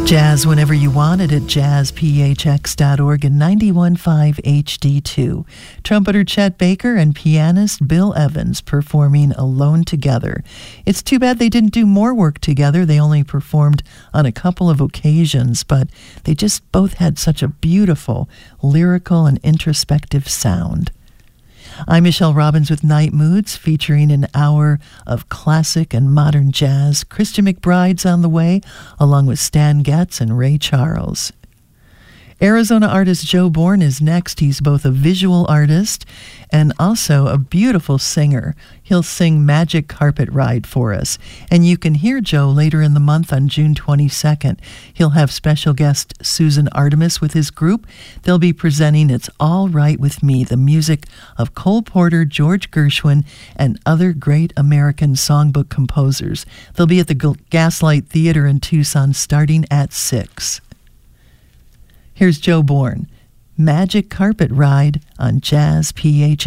Jazz whenever you want it at jazzphx.org and 91.5 HD2. Trumpeter Chet Baker and pianist Bill Evans performing Alone Together. It's too bad they didn't do more work together. They only performed on a couple of occasions, but they just both had such a beautiful, lyrical and introspective sound. I'm Michelle Robbins with Night Moods, featuring an hour of classic and modern jazz. Christian McBride's on the way, along with Stan Getz and Ray Charles. Arizona artist Joe Bourne is next. He's both a visual artist and also a beautiful singer. He'll sing Magic Carpet Ride for us. And you can hear Joe later in the month on June 22nd. He'll have special guest Susan Artemis with his group. They'll be presenting It's All Right With Me, the music of Cole Porter, George Gershwin, and other great American songbook composers. They'll be at the Gaslight Theater in Tucson starting at 6. Here's Joe Bourne, Magic Carpet Ride on Jazz PH.